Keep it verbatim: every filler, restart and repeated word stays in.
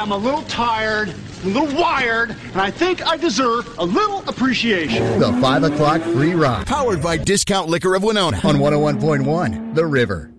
I'm a little tired, a little wired, and I think I deserve a little appreciation. The five o'clock free ride. Powered by Discount Liquor of Winona. On one oh one point one, The River.